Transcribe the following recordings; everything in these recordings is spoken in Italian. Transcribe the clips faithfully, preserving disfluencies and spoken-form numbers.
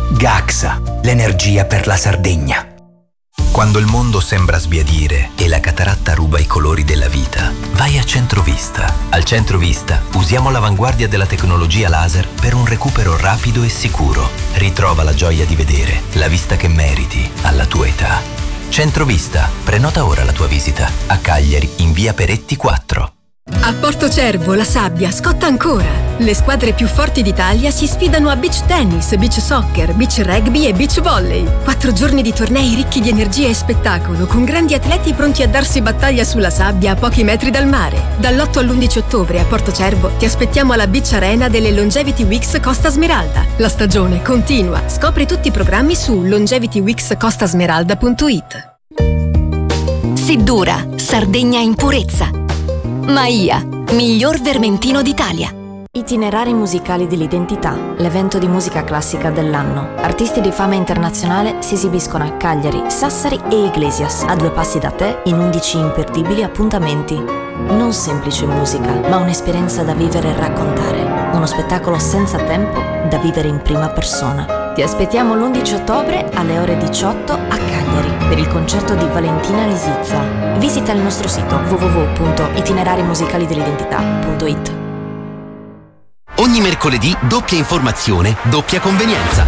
Gaxa, l'energia per la Sardegna. Quando il mondo sembra sbiadire e la cataratta ruba i colori della vita, vai a Centrovista. Al Centrovista usiamo l'avanguardia della tecnologia laser per un recupero rapido e sicuro. Ritrova la gioia di vedere, la vista che meriti alla tua età. Centrovista, prenota ora la tua visita. A Cagliari, in via Peretti quattro. A Porto Cervo la sabbia scotta ancora. Le squadre più forti d'Italia si sfidano a beach tennis, beach soccer, beach rugby e beach volley. Quattro giorni di tornei ricchi di energia e spettacolo, con grandi atleti pronti a darsi battaglia sulla sabbia a pochi metri dal mare. Dall'otto all'undici ottobre a Porto Cervo ti aspettiamo alla Beach Arena delle Longevity Weeks Costa Smeralda. La stagione continua. Scopri tutti i programmi su longevity weeks costa smeralda punto it. Siddura, Sardegna in purezza. Maia, miglior vermentino d'Italia. Itinerari musicali dell'identità, l'evento di musica classica dell'anno. Artisti di fama internazionale si esibiscono a Cagliari, Sassari e Iglesias, a due passi da te in undici imperdibili appuntamenti. Non semplice musica, ma un'esperienza da vivere e raccontare. Uno spettacolo senza tempo da vivere in prima persona. Ti aspettiamo l'undici ottobre alle ore diciotto a Cagliari per il concerto di Valentina Lisizza. Visita il nostro sito w w w punto itinerari musicali dell'identità punto it. Ogni mercoledì doppia informazione, doppia convenienza.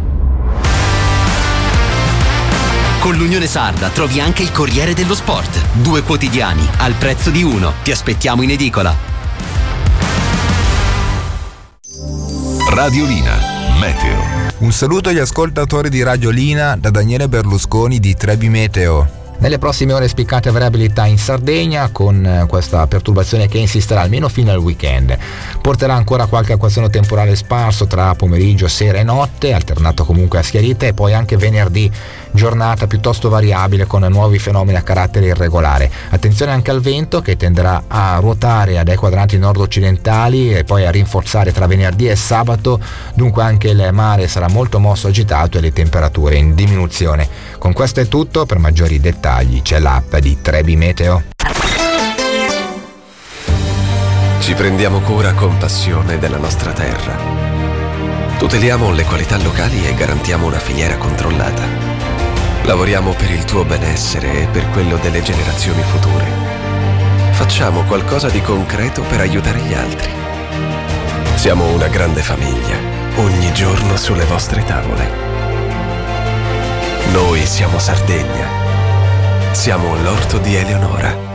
Con l'Unione Sarda trovi anche il Corriere dello Sport. Due quotidiani al prezzo di uno. Ti aspettiamo in edicola. Radiolina Meteo. Un saluto agli ascoltatori di Radiolina da Daniele Berlusconi di Trebi Meteo. Nelle prossime ore spiccate variabilità in Sardegna, con questa perturbazione che insisterà almeno fino al weekend. Porterà ancora qualche acquazzone temporale sparso tra pomeriggio, sera e notte, alternato comunque a schiarite, e poi anche venerdì giornata piuttosto variabile con nuovi fenomeni a carattere irregolare. Attenzione anche al vento, che tenderà a ruotare dai quadranti nord-occidentali e poi a rinforzare tra venerdì e sabato, dunque anche il mare sarà molto mosso, agitato e le temperature in diminuzione. Con questo è tutto, per maggiori dettagli c'è l'app di Trebi Meteo. Ci prendiamo cura con passione della nostra terra. Tuteliamo le qualità locali e garantiamo una filiera controllata. Lavoriamo per il tuo benessere e per quello delle generazioni future. Facciamo qualcosa di concreto per aiutare gli altri. Siamo una grande famiglia, ogni giorno sulle vostre tavole. Noi siamo Sardegna. Siamo l'orto di Eleonora.